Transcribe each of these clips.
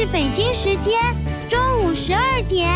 是北京时间中午12点。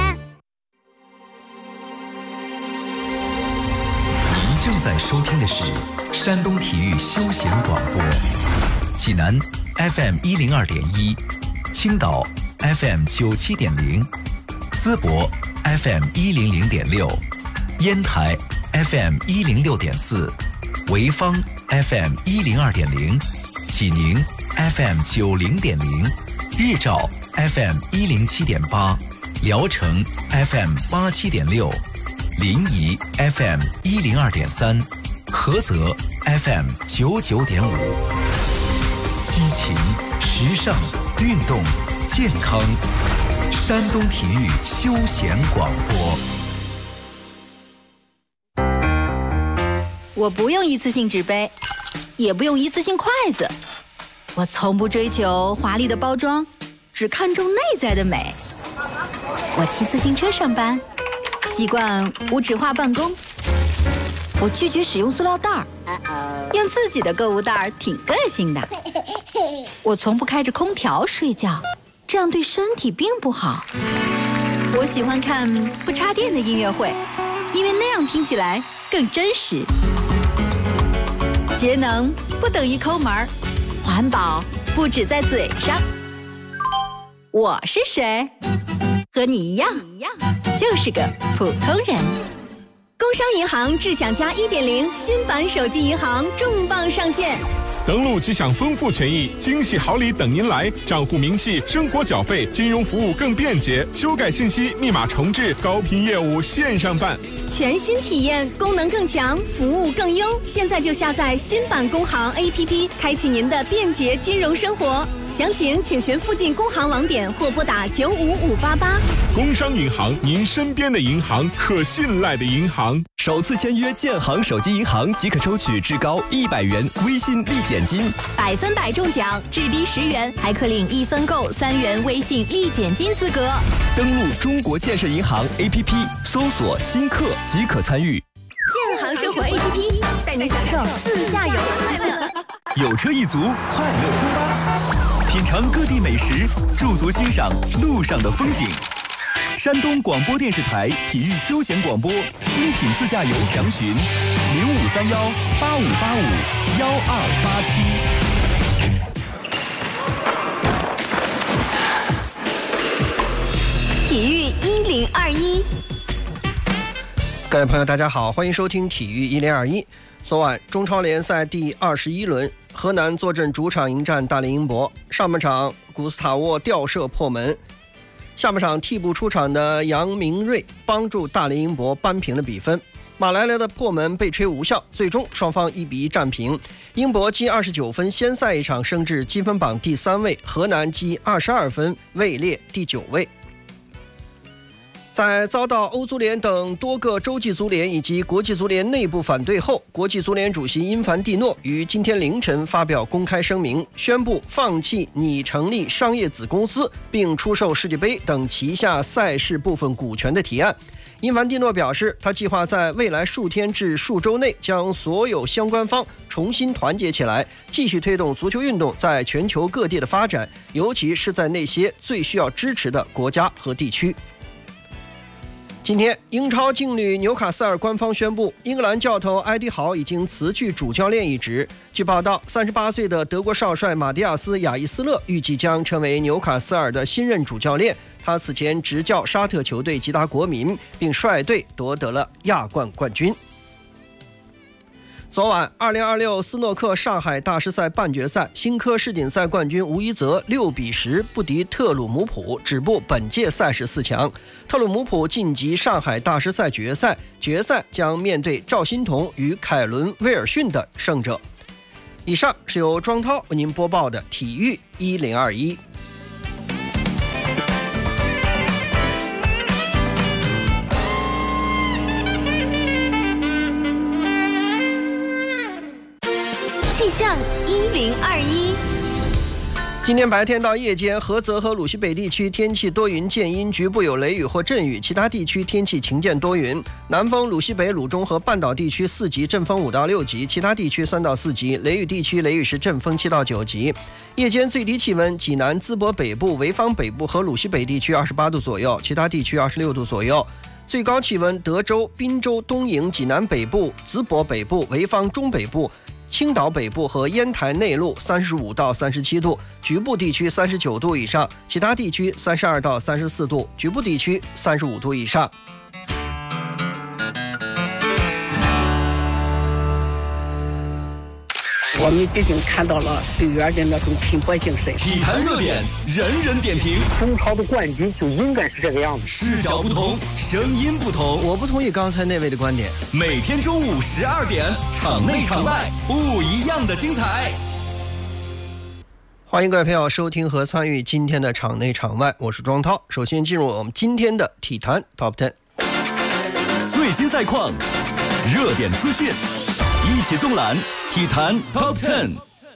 您正在收听的是山东体育休闲广播，济南 FM 102.1，青岛 FM 97.0，淄博 FM 100.6，烟台 FM 106.4，潍坊 FM 102.0，济宁 FM 90.0，日照 FM 107.8，聊城 FM 87.6，临沂 FM 102.3，菏泽 FM 99.5。激情、时尚、运动、健康，山东体育休闲广播。 我不用一次性纸杯，也不用一次性筷子，我从不追求华丽的包装，只看重内在的美。我骑自行车上班，习惯无纸化办公。我拒绝使用塑料袋儿，用自己的购物袋儿挺个性的。我从不开着空调睡觉，这样对身体并不好。我喜欢看不插电的音乐会，因为那样听起来更真实。节能不等于抠门儿，环保不止在嘴上。我是谁？和你一样，就是个普通人。工商银行智享加 1.0 新版手机银行重磅上线， 登录即享丰富权益，惊喜好礼等您来，账户明细，生活缴费，金融服务更便捷，修改信息，密码重置，高频业务线上办， 全新体验，功能更强，服务更优。现在就下载新版工行 APP， 开启您的便捷金融生活。详情请询附近工行网点或拨打95588。 工商银行，您身边的银行，可信赖的银行。 首次签约建行手机银行即可抽取至高100元微信立减金 ，100%中奖，至低10元，还可领1分购3元微信立减金资格。 登录中国建设银行 APP， 搜索新客即可参与。 建行生活 APP 带你享受自驾游的快乐。 有车一族，快乐出发，品尝各地美食，驻足欣赏路上的风景。山东广播电视台体育休闲广播，精品自驾游详询 0531-8585-1287。体育1021， 各位朋友，大家好，欢迎收听体育1021。昨晚中超联赛第21轮，河南坐镇主场迎战大连英博。上半场古斯塔沃吊射破门，下半场替补出场的杨明瑞帮助大连英博扳平了比分。马来的破门被吹无效，最终双方1-1战平。英博积29分，先赛一场升至积分榜第3位，河南积22分，位列第9位。在遭到欧足联等多个洲际足联以及国际足联内部反对后，国际足联主席因凡蒂诺于今天凌晨发表公开声明，宣布放弃拟成立商业子公司并出售世界杯等旗下赛事部分股权的提案。因凡蒂诺表示，他计划在未来数天至数周内将所有相关方重新团结起来，继续推动足球运动在全球各地的发展，尤其是在那些最需要支持的国家和地区。今天，英超劲旅纽卡斯尔官方宣布，英格兰教头埃迪豪已经辞去主教练一职。据报道，38岁的德国少帅马蒂亚斯·亚伊斯勒预计将成为纽卡斯尔的新任主教练。他此前执教沙特球队吉达国民，并率队夺得了亚冠冠军。昨晚2026斯诺克上海大师赛半决赛，新科世锦赛冠军吴一泽6-10不敌特鲁姆普，止步本届赛事4强。特鲁姆普晋级上海大师赛决赛，决赛将面对赵欣彤与凯伦威尔逊的胜者。以上是由庄涛为您播报的体育1021。 气象1021， 今天白天到夜间，菏泽和鲁西北地区天气多云见阴，局部有雷雨或阵雨，其他地区天气晴见多云。南风鲁西北、鲁中和半岛地区4级，阵风5到6级，其他地区3到4级。雷雨地区雷雨时阵风7到9级。夜间最低气温，济南、淄博北部、潍坊北部和鲁西北地区28度左右，其他地区26度左右。最高气温，德州、滨州、东营、济南北部、淄博北部、潍坊中北部、青岛北部和烟台内陆35到37度，局部地区39度以上，其他地区32到34度，局部地区35度以上。 我们毕竟看到了队员的那种拼搏精神。 体坛热点，人人点评。 中超的冠军就应该是这个样子。 视角不同，声音不同。 我不同意刚才那位的观点。 每天中午12点，场内场外不一样的精彩。 欢迎各位朋友收听和参与今天的场内场外，我是庄涛。首先进入我们今天的体坛 Top 10， 最新赛况、热点资讯，一起纵览体坛 Top 10。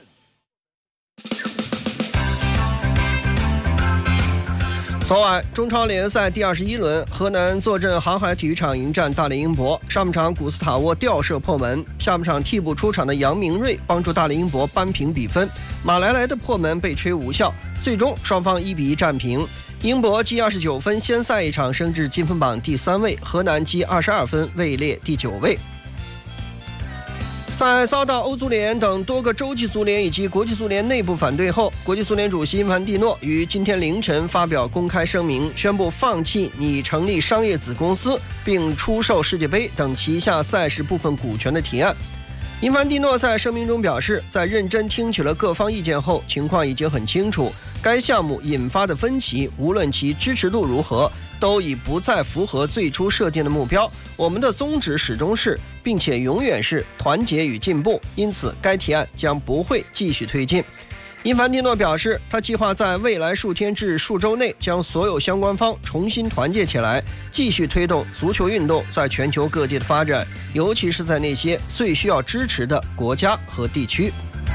昨晚中超联赛第21轮，河南坐镇航海体育场迎战大连英博。上半场古斯塔沃吊射破门，下半场替补出场的杨明锐帮助大连英博扳平比分，马莱莱的破门被吹无效，最终双方1比1战平。英博积29分，先赛一场升至积分榜第3位，河南积22分，位列第9位。在遭到欧足联等多个洲际足联以及国际足联内部反对后，国际足联主席因凡蒂诺于今天凌晨发表公开声明，宣布放弃拟成立商业子公司并出售世界杯等旗下赛事部分股权的提案。因凡蒂诺在声明中表示，在认真听取了各方意见后，情况已经很清楚，该项目引发的分歧，无论其支持度如何，都已不再符合最初设定的目标。我们的宗旨始终是，并且永远是团结与进步，因此该提案将不会继续推进。因凡蒂诺表示，他计划在未来数天至数周内将所有相关方重新团结起来，继续推动足球运动在全球各地的发展，尤其是在那些最需要支持的国家和地区。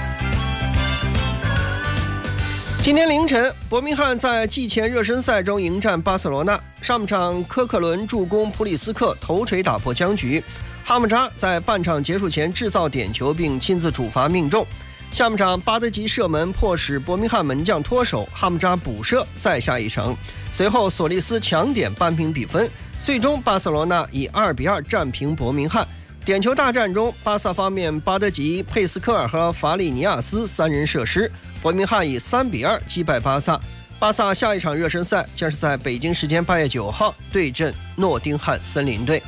今天凌晨，伯明翰在季前热身赛中迎战巴塞罗那。上半场，科克伦助攻普里斯克头锤打破僵局，哈姆扎在半场结束前制造点球并亲自主罚命中。下半场，巴德吉射门迫使伯明翰门将脱手，哈姆扎补射再下一城。随后，索利斯抢点扳平比分，最终巴塞罗那以2比2战平伯明翰。点球大战中，巴萨方面巴德吉、佩斯科尔和法里尼亚斯3人射失，伯明翰以3比2击败巴萨。巴萨下一场热身赛将是在北京时间8月9号对阵诺丁汉森林队。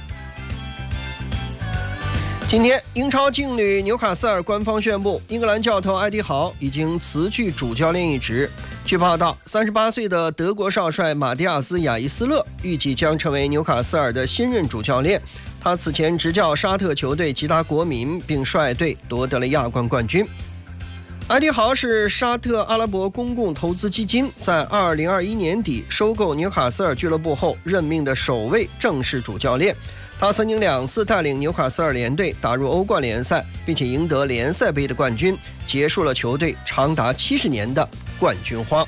今天，英超劲旅纽卡斯尔官方宣布，英格兰教头埃迪豪已经辞去主教练一职。据报道，38岁的德国少帅马蒂亚斯·亚伊斯勒预计将成为纽卡斯尔的新任主教练。他此前执教沙特球队吉达国民，并率队夺得了亚冠冠军。埃迪豪是沙特阿拉伯公共投资基金在2021年底收购纽卡斯尔俱乐部后任命的首位正式主教练。他曾经2次带领纽卡斯尔联队打入欧冠联赛，并且赢得联赛杯的冠军，结束了球队长达70年的冠军荒。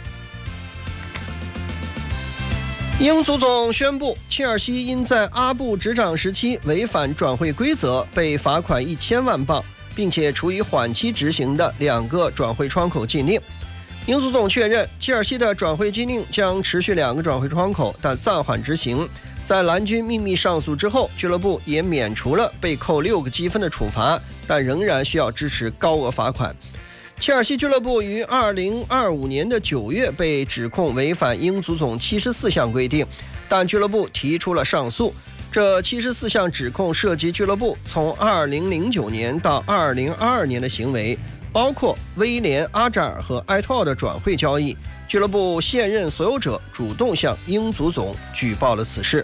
英足总宣布，切尔西因在阿布执掌时期违反转会规则，被罚款1000万镑，并且处以缓期执行的2个转会窗口禁令。英足总确认，切尔西的转会禁令将持续2个转会窗口，但暂缓执行。在蓝军秘密上诉之后，俱乐部也免除了被扣6个积分的处罚，但仍然需要支持高额罚款。切尔西俱乐部于2025年的9月被指控违反英足总74项规定，但俱乐部提出了上诉。这74项指控涉及俱乐部从2009年到2022年的行为，包括威廉·阿扎尔和埃托奥的转会交易。俱乐部现任所有者主动向英足总举报了此事。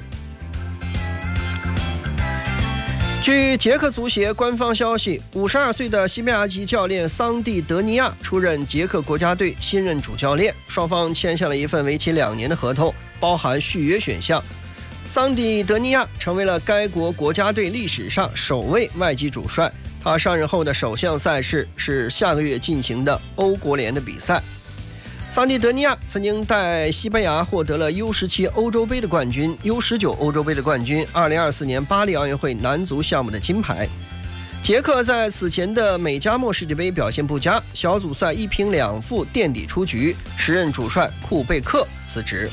据捷克足协官方消息，52岁的西班牙籍教练桑蒂德尼亚出任捷克国家队新任主教练，双方签下了一份为期2年的合同，包含续约选项。桑蒂德尼亚成为了该国国家队历史上首位外籍主帅，他上任后的首项赛事是下个月进行的欧国联的比赛。 桑蒂德尼亚曾经带西班牙获得了 U17 欧洲杯的冠军、U19 欧洲杯的冠军，2024年巴黎奥运会男足项目的金牌。捷克在此前的美加墨世界杯表现不佳，小组赛1平2负垫底出局，时任主帅库贝克辞职。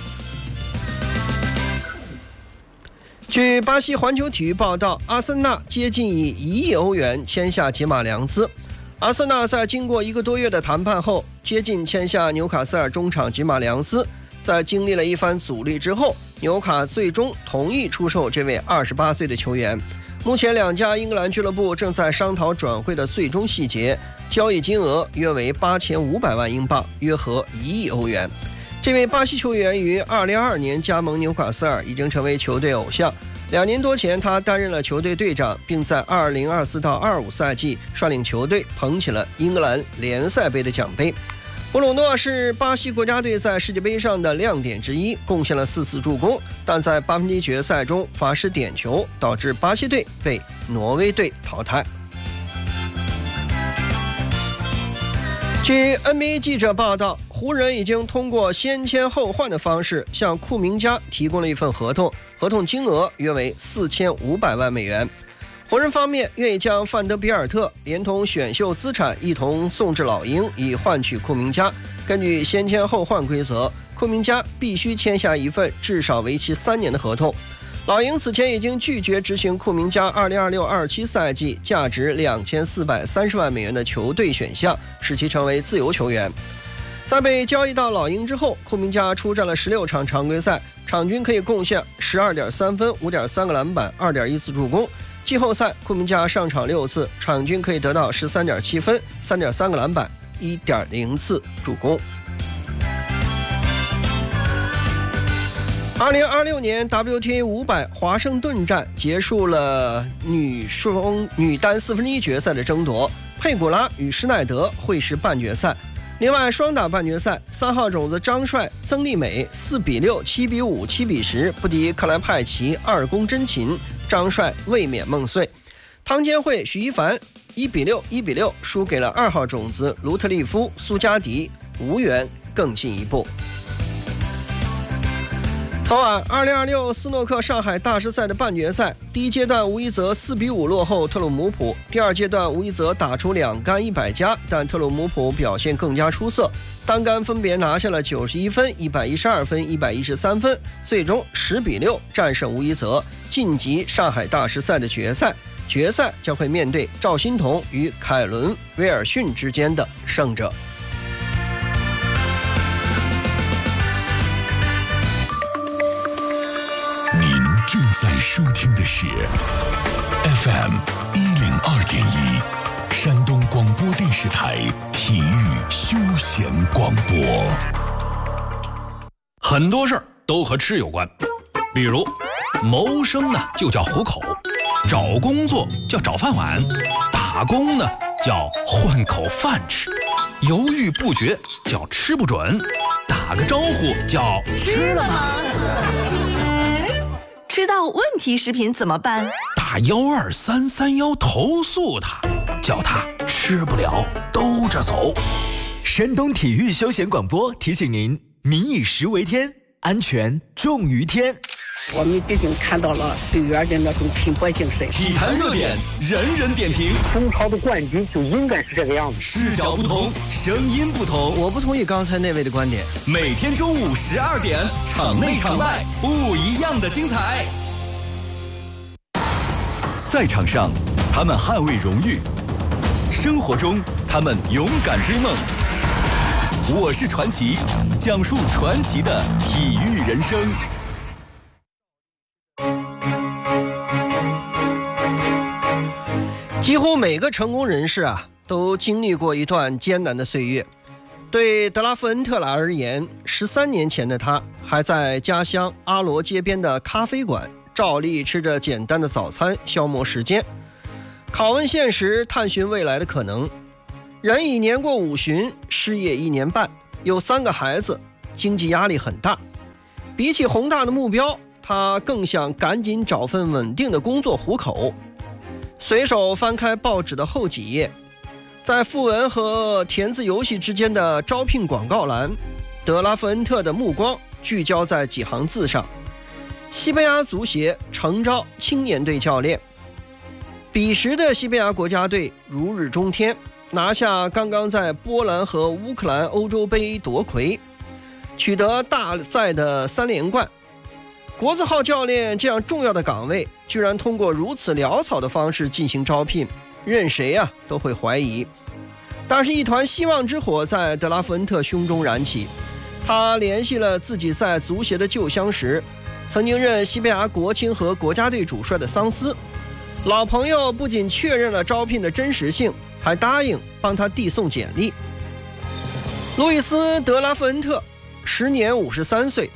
据巴西环球体育报道，阿森纳接近以1亿欧元签下杰马良斯。阿森纳在经过1个多月的谈判后，接近签下纽卡斯尔中场吉马良斯。在经历了一番阻力之后，纽卡最终同意出售这位28岁的球员。目前2家英格兰俱乐部正在商讨转会的最终细节，交易金额约为8500万英镑，约合1亿欧元。这位巴西球员于2022年加盟纽卡斯尔，已经成为球队偶像。2年多前，他担任了球队队长，并在2024到25赛季率领球队捧起了英格兰联赛杯的奖杯。布鲁诺是巴西国家队在世界杯上的亮点之一，贡献了4次助攻，但在8分之一决赛中罚失点球，导致巴西队被挪威队淘汰。据 NBA 记者报道，湖人已经通过先签后换的方式向库明加提供了一份合同，合同金额约为4500万美元。湖人方面愿意将范德比尔特连同选秀资产一同送至老鹰，以换取库明加。根据先签后换规则，库明加必须签下一份至少为期3年的合同。老鹰此前已经拒绝执行库明加2026-27赛季价值2430万美元的球队选项，使其成为自由球员。在被交易到老鹰之后，库明加出战了16场常规赛，场均可以贡献12.3分、5.3个篮板、2.1次助攻。季后赛，库明加上场6次，场均可以得到13.7分、3.3个篮板、1.0次助攻。2026年 WTA 500华盛顿站结束了女单1/4决赛的争夺，佩古拉与施耐德会师半决赛。另外，双打半决赛，3号种子张帅、曾丽美4比6、7比5、7比10不敌克莱派奇2攻真擒，张帅卫冕梦碎。汤坚慧、许一凡1比6、1比6输给了2号种子卢特利夫、苏加迪，无缘更进一步。昨晚2026斯诺克上海大师赛的半决赛，第一阶段吴一泽4比5落后特鲁姆普，第二阶段吴一泽打出2杆100加，但特鲁姆普表现更加出色，单杆分别拿下了91分、112分、113分，最终10比6战胜吴一泽，晋级上海大师赛的决赛。决赛将会面对赵心童与凯伦·威尔逊之间的胜者。 正在收听的是 FM 102.1山东广播电视台体育休闲广播。 很多事儿都和吃有关，比如谋生呢就叫糊口，找工作叫找饭碗，打工呢叫混口饭吃，犹豫不决叫吃不准，打个招呼叫吃了吗？吃到问题食品怎么办？ 打12331投诉他，叫他吃不了兜着走。 山东体育休闲广播提醒您：民以食为天，安全重于天。 我们毕竟看到了队员的那种拼搏精神。 体坛热点，人人点评。 中超的冠军就应该是这个样子。 视角不同，声音不同。 我不同意刚才那位的观点。 每天中午12点，场内场外不一样的精彩。赛场上，他们捍卫荣誉；生活中，他们勇敢追梦。我是传奇，讲述传奇的体育人生。 几乎每个成功人士都经历过一段艰难的岁月。对德拉夫恩特拉而言，13年前的他还在家乡阿罗街边的咖啡馆照例吃着简单的早餐消磨时间，拷问现实，探寻未来的可能。人已年过50，失业1年半，有3个孩子，经济压力很大。比起宏大的目标，他更想赶紧找份稳定的工作糊口。随手翻开报纸的后几页，在副文和填字游戏之间的招聘广告栏， 德拉夫恩特的目光聚焦在几行字上：西班牙足协诚招青年队教练。彼时的西班牙国家队如日中天，拿下刚刚在波兰和乌克兰欧洲杯夺魁，取得大赛的3连冠。国字号教练这样重要的岗位，居然通过如此潦草的方式进行招聘，任谁都会怀疑。但是一团希望之火在德拉夫恩特胸中燃起，他联系了自己在足协的旧相识，曾经任西班牙国青和国家队主帅的桑斯。老朋友不仅确认了招聘的真实性，还答应帮他递送简历。路易斯·德拉夫恩特时年53岁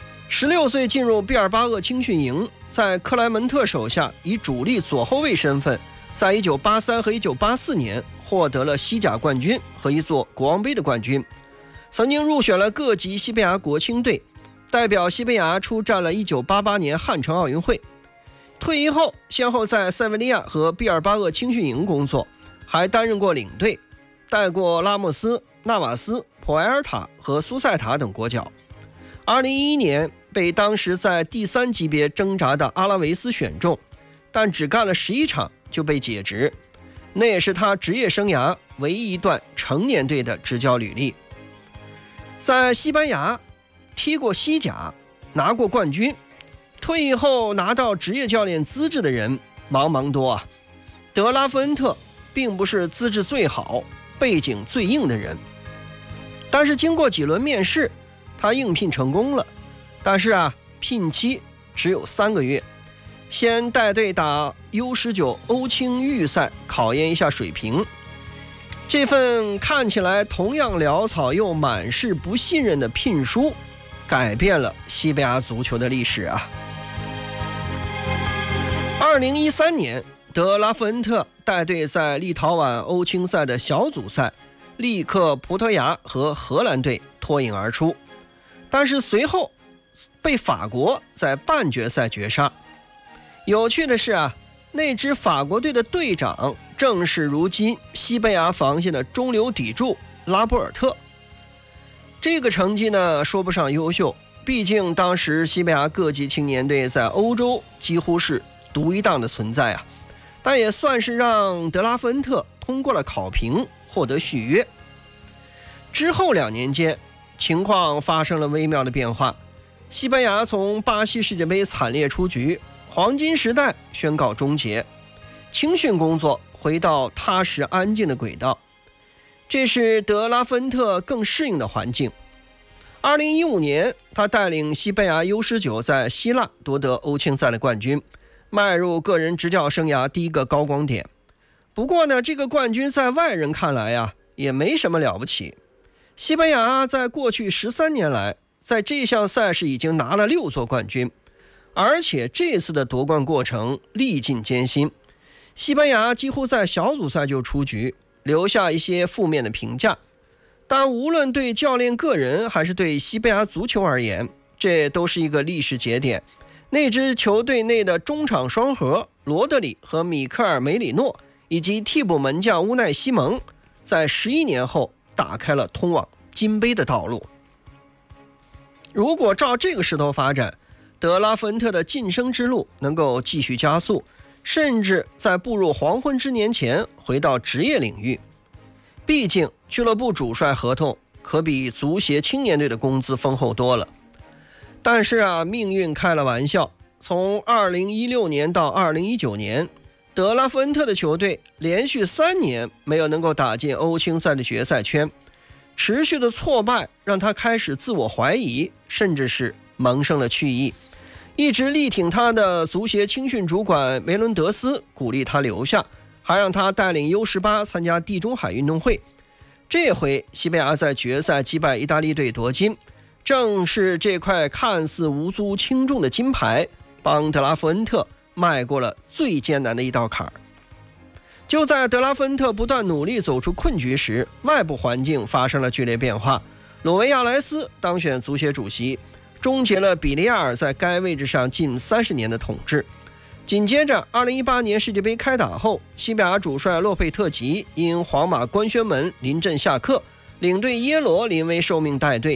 ，16岁进入毕尔巴鄂青训营，在克莱门特手下以主力左后卫身份，在1983和1984年获得了西甲冠军和一座国王杯的冠军，曾经入选了各级西班牙国青队，代表西班牙出战了1988年汉城奥运会。退役后，先后在塞维利亚和毕尔巴鄂青训营工作，还担任过领队，带过拉莫斯、纳瓦斯、普埃尔塔和苏塞塔等国脚。2011年被当时在第3级别挣扎的阿拉维斯选中，但只干了11场就被解职，那也是他职业生涯唯一一段成年队的执教履历。在西班牙踢过西甲，拿过冠军，退役后拿到职业教练资质的人茫茫多啊。德拉夫恩特并不是资质最好、背景最硬的人，但是经过几轮面试，他应聘成功了。但是聘期只有3个月，先带队打 U19 欧青预赛，考验一下水平。这份看起来同样潦草又满是不信任的聘书，改变了西班牙足球的历史啊。2013年，德拉夫恩特带队在立陶宛欧青赛的小组赛力克葡萄牙和荷兰队脱颖而出，但是随后被法国在半决赛绝杀。有趣的是那支法国队的队长正是如今西班牙防线的中流砥柱拉波尔特。这个成绩呢，说不上优秀，毕竟当时西班牙各级青年队在欧洲几乎是独一档的存在但也算是让德拉夫恩特通过了考评，获得续约。之后2年间，情况发生了微妙的变化，西班牙从巴西世界杯惨烈出局，黄金时代宣告终结，青训工作回到踏实安静的轨道，这是德拉夫恩特更适应的环境。2015年，他带领西班牙 U19 在希腊夺得欧青赛的冠军，迈入个人执教生涯第一个高光点。不过呢，这个冠军在外人看来也没什么了不起。西班牙在过去13年来，在这项赛事已经拿了6座冠军，而且这次的夺冠过程历尽艰辛。西班牙几乎在小组赛就出局，留下一些负面的评价。但无论对教练个人还是对西班牙足球而言，这都是一个历史节点。那支球队内的中场双核罗德里和米克尔梅里诺，以及替补门将乌奈西蒙，在11年后打开了通往金杯的道路。如果照这个势头发展，德拉夫恩特的晋升之路能够继续加速，甚至在步入黄昏之年前回到职业领域。毕竟俱乐部主帅合同可比足协青年队的工资丰厚多了。但是命运开了玩笑，从2016年到2019年，德拉夫恩特的球队连续3年没有能够打进欧青赛的决赛圈，持续的挫败让他开始自我怀疑，甚至是萌生了去意。一直力挺他的足协青训主管梅伦德斯鼓励他留下，还让他带领 U18 参加地中海运动会。这回西班牙在决赛击败意大利队夺金，正是这块看似无足轻重的金牌帮德拉夫恩特迈过了最艰难的一道坎儿。就在德拉夫恩特不断努力走出困局时，外部环境发生了剧烈变化。鲁维亚莱斯当选足协主席，终结了比利亚尔在该位置上近30年的统治。紧接着2018年世界杯开打后，西班牙主帅洛佩特吉因皇马官宣门临阵下课，领队耶罗临危受命带队，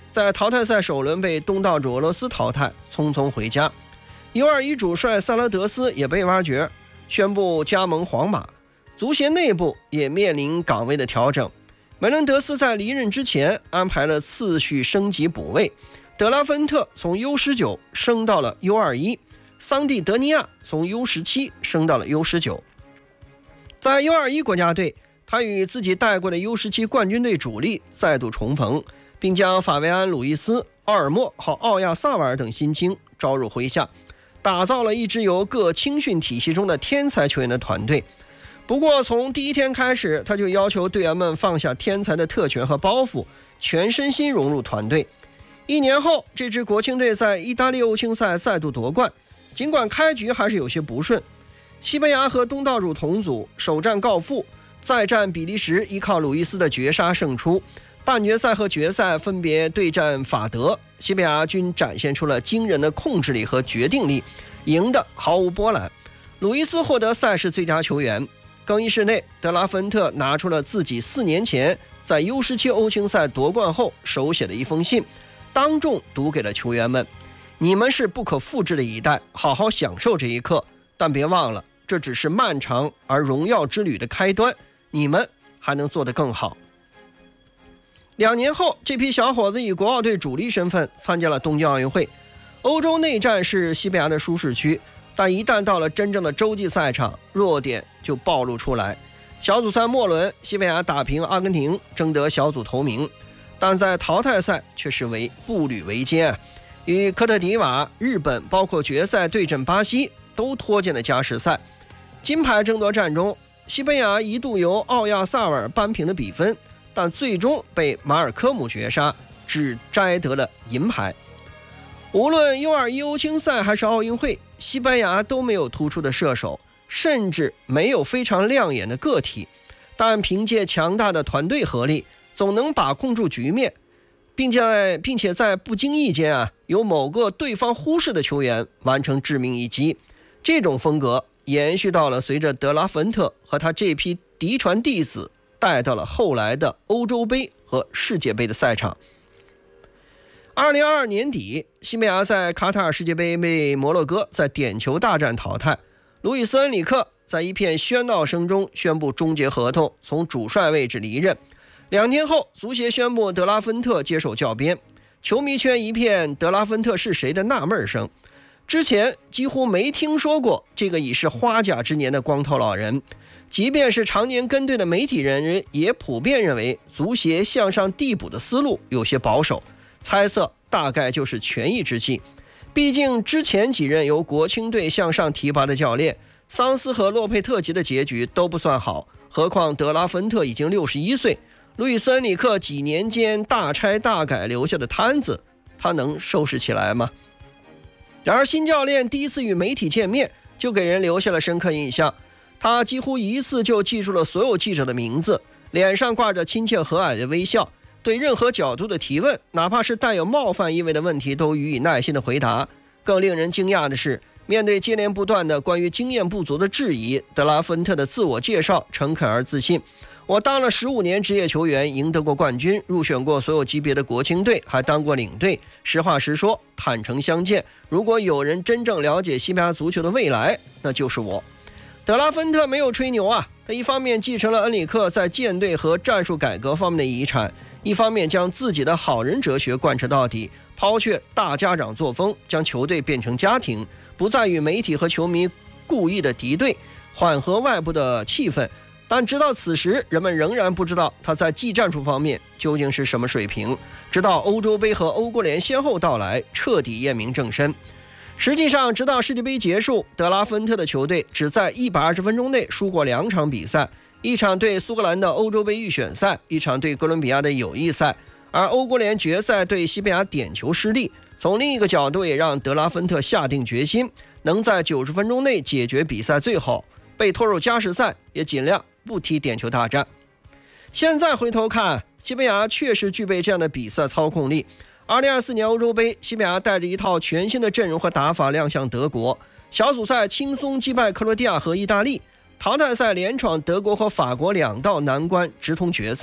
在淘汰赛首轮被东道主俄罗斯淘汰，匆匆回家。U21主帅萨拉德斯也被挖掘，宣布加盟皇马。足协内部也面临岗位的调整。梅伦德斯在离任之前安排了次序升级补位，德拉芬特从 U19 升到了 U21， 桑蒂德尼亚从 U17 升到了 U19。 在 U21 国家队，他与自己带过的 U17 冠军队主力再度重逢，并将法维安、鲁伊斯、奥尔莫和奥亚萨瓦尔等新星招入麾下，打造了一支由各青训体系中的天才球员的团队。不过从第一天开始，他就要求队员们放下天才的特权和包袱，全身心融入团队。1年后，这支国青队在意大利欧青赛再度夺冠，尽管开局还是有些不顺。西班牙和东道主同组，首战告负，再战比利时依靠鲁伊斯的绝杀胜出。半决赛和决赛分别对战法德，西班牙均展现出了惊人的控制力和决定力，赢得毫无波澜。鲁伊斯获得赛事最佳球员。更衣室内，德拉芬特拿出了自己4年前在 U17 欧青赛夺冠后手写的一封信，当众读给了球员们：你们是不可复制的一代，好好享受这一刻，但别忘了，这只是漫长而荣耀之旅的开端，你们还能做得更好。2年后，这批小伙子以国奥队主力身份参加了东京奥运会。欧洲内战是西班牙的舒适区，但一旦到了真正的洲际赛场，弱点就暴露出来。小组赛末轮，西班牙打平阿根廷，争得小组头名，但在淘汰赛却是步履维艰，与科特迪瓦、日本包括决赛对阵巴西都拖进了加时赛。金牌争夺战中，西班牙一度由奥亚萨瓦尔扳平的比分，但最终被马尔科姆绝杀，只摘得了银牌。无论 U21 欧青赛还是奥运会，西班牙都没有突出的射手，甚至没有非常亮眼的个体，但凭借强大的团队合力，总能把控住局面，并且在不经意间由某个对方忽视的球员完成致命一击。这种风格延续到了随着德拉芬特和他这批嫡传弟子带到了后来的欧洲杯和世界杯的赛场。2022年底，西班牙在卡塔尔世界杯被摩洛哥在点球大战淘汰。路易斯·恩里克在一片喧闹声中宣布终结合同，从主帅位置离任。2天后，足协宣布德拉芬特接手教鞭，球迷圈一片德拉芬特是谁的纳闷声。之前几乎没听说过这个已是花甲之年的光头老人，即便是常年跟队的媒体人也普遍认为足协向上递补的思路有些保守，猜测大概就是权宜之计。毕竟之前几任由国青队向上提拔的教练桑斯和洛佩特吉的结局都不算好，何况德拉芬特已经61岁，路易斯·恩里克几年间大拆大改留下的摊子，他能收拾起来吗？然而新教练第一次与媒体见面就给人留下了深刻印象，他几乎一次就记住了所有记者的名字，脸上挂着亲切和蔼的微笑，对任何角度的提问，哪怕是带有冒犯意味的问题都予以耐心的回答。更令人惊讶的是，面对接连不断的关于经验不足的质疑，德拉芬特的自我介绍诚恳而自信。我当了15年职业球员，赢得过冠军，入选过所有级别的国青队，还当过领队。实话实说，坦诚相见，如果有人真正了解西班牙足球的未来，那就是我。德拉芬特没有吹牛他一方面继承了恩里克在建队和战术改革方面的遗产，一方面将自己的好人哲学贯彻到底，抛却大家长作风，将球队变成家庭，不再与媒体和球迷故意的敌对，缓和外部的气氛。但直到此时，人们仍然不知道他在技战术方面究竟是什么水平，直到欧洲杯和欧国联先后到来，彻底验明正身。实际上，直到世界杯结束，德拉芬特的球队只在120分钟内输过2场比赛，一场对苏格兰的欧洲杯预选赛，一场对哥伦比亚的友谊赛，而欧国联决赛对西班牙点球失利。从另一个角度也让德拉芬特下定决心，能在90分钟内解决比赛最好，被拖入加时赛也尽量不踢点球大战。现在回头看，西班牙确实具备这样的比赛操控力。2024年欧洲杯，西班牙带着一套全新的阵容和打法亮相德国，小组赛轻松击败克罗地亚和意大利，淘汰赛连闯德国和法国2道难关，直通决赛，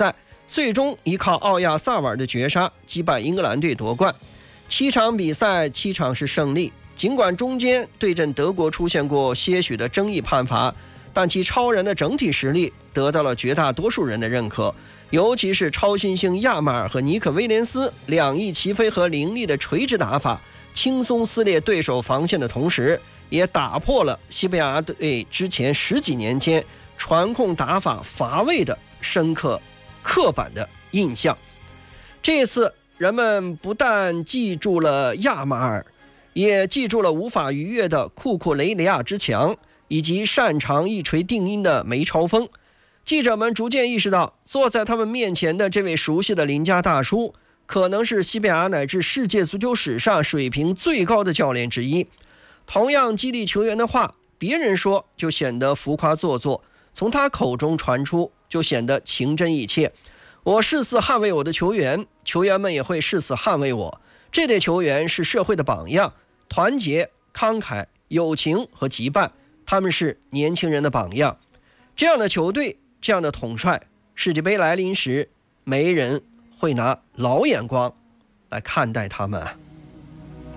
最终依靠奥亚萨瓦尔的绝杀击败英格兰队夺冠。7场比赛7场是胜利，尽管中间对阵德国出现过些许的争议判罚，但其超人的整体实力得到了绝大多数人的认可，尤其是超新星亚马尔和尼克威廉斯两翼齐飞和凌厉的垂直打法，轻松撕裂对手防线的同时，也打破了西班牙队之前10几年间传控打法乏味的深刻刻板的印象。这次人们不但记住了亚马尔，也记住了无法逾越的库库雷利亚之墙，以及擅长一锤定音的梅超风。记者们逐渐意识到，坐在他们面前的这位熟悉的邻家大叔，可能是西班牙乃至世界足球史上水平最高的教练之一。同样激励球员的话，别人说就显得浮夸做作，从他口中传出就显得情真意切。我誓死捍卫我的球员，球员们也会誓死捍卫我。这类球员是社会的榜样，团结、慷慨、友情和羁绊，他们是年轻人的榜样。这样的球队，这样的统帅，世界杯来临时，没人会拿老眼光来看待他们啊。